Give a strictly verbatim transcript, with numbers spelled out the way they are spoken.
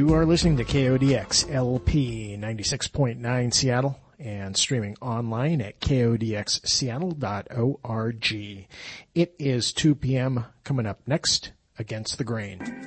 You are listening to K O D X L P ninety-six point nine Seattle and streaming online at K O D X seattle dot org. It is two p.m. Coming up next, Against the Grain.